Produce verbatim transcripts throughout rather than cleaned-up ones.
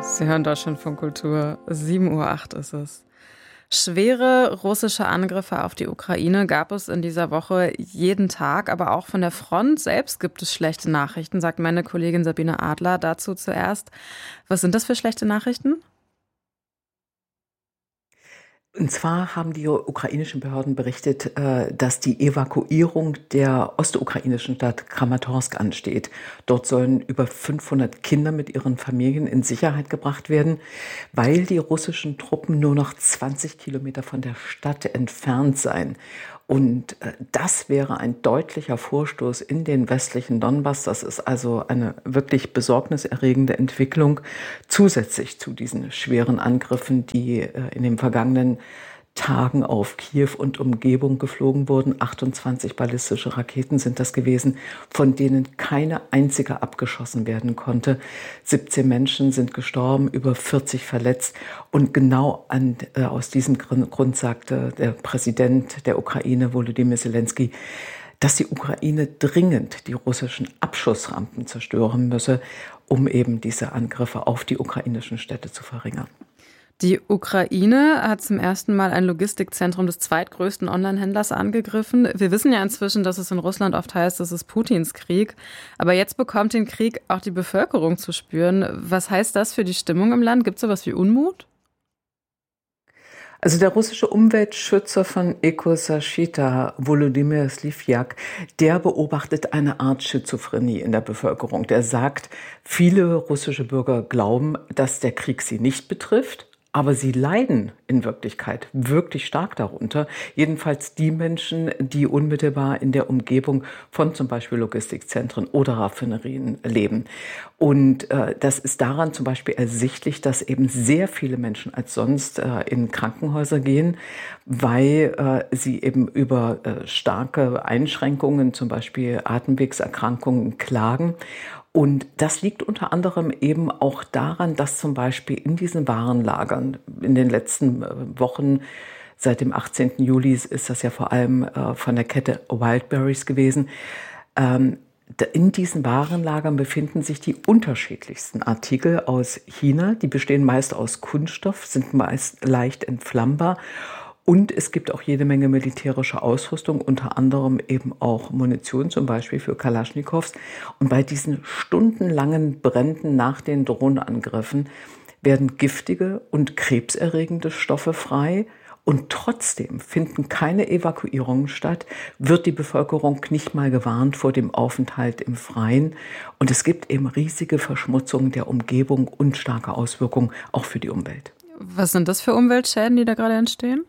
Sie hören Deutschlandfunk Kultur. sieben Uhr acht ist es. Schwere russische Angriffe auf die Ukraine gab es in dieser Woche jeden Tag, aber auch von der Front selbst gibt es schlechte Nachrichten, sagt meine Kollegin Sabine Adler. Dazu zuerst. Was sind das für schlechte Nachrichten? Und zwar haben die ukrainischen Behörden berichtet, äh, dass die Evakuierung der ostukrainischen Stadt Kramatorsk ansteht. Dort sollen über fünfhundert Kinder mit ihren Familien in Sicherheit gebracht werden, weil die russischen Truppen nur noch zwanzig Kilometer von der Stadt entfernt seien. Und äh, das wäre ein deutlicher Vorstoß in den westlichen Donbass. Das ist also eine wirklich besorgniserregende Entwicklung, zusätzlich zu diesen schweren Angriffen, die äh, in den vergangenen Tagen auf Kiew und Umgebung geflogen wurden. achtundzwanzig ballistische Raketen sind das gewesen, von denen keine einzige abgeschossen werden konnte. siebzehn Menschen sind gestorben, über vierzig verletzt. Und genau an, äh, aus diesem Grund sagte der Präsident der Ukraine, Volodymyr Zelensky, dass die Ukraine dringend die russischen Abschussrampen zerstören müsse, um eben diese Angriffe auf die ukrainischen Städte zu verringern. Die Ukraine hat zum ersten Mal ein Logistikzentrum des zweitgrößten Onlinehändlers angegriffen. Wir wissen ja inzwischen, dass es in Russland oft heißt, es ist Putins Krieg. Aber jetzt bekommt den Krieg auch die Bevölkerung zu spüren. Was heißt das für die Stimmung im Land? Gibt es sowas wie Unmut? Also der russische Umweltschützer von Ecosashita, Volodymyr Slivjak, der beobachtet eine Art Schizophrenie in der Bevölkerung. Der sagt, viele russische Bürger glauben, dass der Krieg sie nicht betrifft. Aber sie leiden in Wirklichkeit wirklich stark darunter. Jedenfalls die Menschen, die unmittelbar in der Umgebung von zum Beispiel Logistikzentren oder Raffinerien leben. Und äh, das ist daran zum Beispiel ersichtlich, dass eben sehr viele Menschen als sonst äh, in Krankenhäuser gehen, weil äh, sie eben über äh, starke Einschränkungen, zum Beispiel Atemwegserkrankungen, klagen. Und das liegt unter anderem eben auch daran, dass zum Beispiel in diesen Warenlagern in den letzten Wochen, seit dem achtzehnten Juli ist das ja vor allem von der Kette Wildberries gewesen, in diesen Warenlagern befinden sich die unterschiedlichsten Artikel aus China. Die bestehen meist aus Kunststoff, sind meist leicht entflammbar. Und es gibt auch jede Menge militärische Ausrüstung, unter anderem eben auch Munition, zum Beispiel für Kalaschnikows. Und bei diesen stundenlangen Bränden nach den Drohnenangriffen werden giftige und krebserregende Stoffe frei. Und trotzdem finden keine Evakuierungen statt, wird die Bevölkerung nicht mal gewarnt vor dem Aufenthalt im Freien. Und es gibt eben riesige Verschmutzungen der Umgebung und starke Auswirkungen auch für die Umwelt. Was sind das für Umweltschäden, die da gerade entstehen?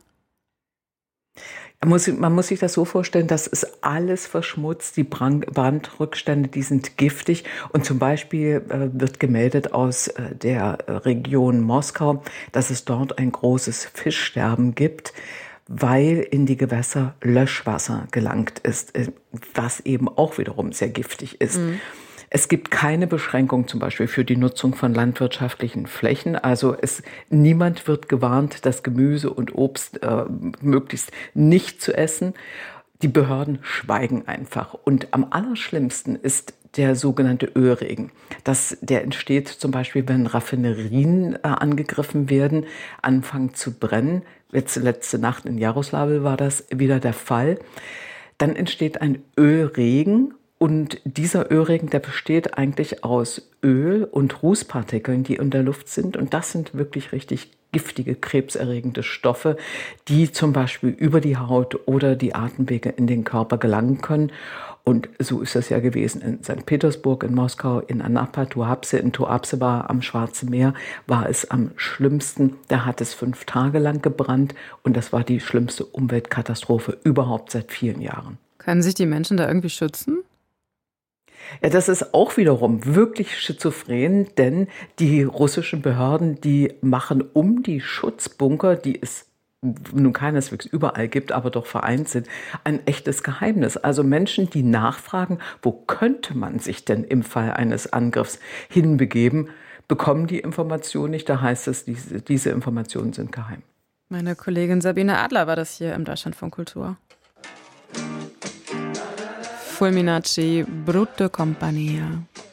Man muss, man muss sich das so vorstellen, das ist alles verschmutzt, die Brand, Brandrückstände, die sind giftig. Und zum Beispiel äh, wird gemeldet aus äh, der Region Moskau, dass es dort ein großes Fischsterben gibt, weil in die Gewässer Löschwasser gelangt ist, äh, was eben auch wiederum sehr giftig ist. Mhm. Es gibt keine Beschränkung zum Beispiel für die Nutzung von landwirtschaftlichen Flächen. Also es, niemand wird gewarnt, das Gemüse und Obst äh, möglichst nicht zu essen. Die Behörden schweigen einfach. Und am allerschlimmsten ist der sogenannte Ölregen. Das, der entsteht zum Beispiel, wenn Raffinerien äh, angegriffen werden, anfangen zu brennen. Jetzt letzte Nacht in Jaroslavl war das wieder der Fall. Dann entsteht ein Ölregen. Und dieser Ölregen, der besteht eigentlich aus Öl und Rußpartikeln, die in der Luft sind. Und das sind wirklich richtig giftige, krebserregende Stoffe, die zum Beispiel über die Haut oder die Atemwege in den Körper gelangen können. Und so ist das ja gewesen in Sankt Petersburg, in Moskau, in Anapa, Tuapse, in Tuapse am Schwarzen Meer war es am schlimmsten. Da hat es fünf Tage lang gebrannt und das war die schlimmste Umweltkatastrophe überhaupt seit vielen Jahren. Können sich die Menschen da irgendwie schützen? Ja, das ist auch wiederum wirklich schizophren, denn die russischen Behörden, die machen um die Schutzbunker, die es nun keineswegs überall gibt, aber doch vereint sind, ein echtes Geheimnis. Also Menschen, die nachfragen, wo könnte man sich denn im Fall eines Angriffs hinbegeben, bekommen die Information nicht. Da heißt es, diese, diese Informationen sind geheim. Meine Kollegin Sabine Adler war das hier im Deutschlandfunk Kultur. Fulminacci, Brutto Compagnia.